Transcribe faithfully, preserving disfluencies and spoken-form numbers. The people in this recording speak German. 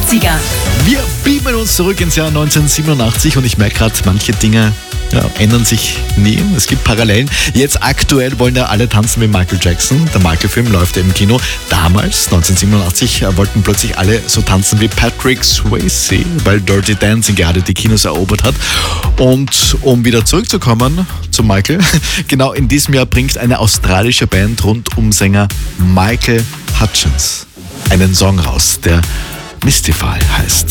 achtziger. Wir beamen uns zurück ins Jahr neunzehnhundertsiebenundachtzig und ich merke gerade, manche Dinge ja, ändern sich nie. Es gibt Parallelen. Jetzt aktuell wollen ja alle tanzen wie Michael Jackson. Der Michael-Film läuft ja im Kino. Damals, neunzehnhundertsiebenundachtzig, wollten plötzlich alle so tanzen wie Patrick Swayze, weil Dirty Dancing gerade die Kinos erobert hat. Und um wieder zurückzukommen zu Michael, genau in diesem Jahr bringt eine australische Band rund um Sänger Michael Hutchence einen Song raus, der Mystify heißt.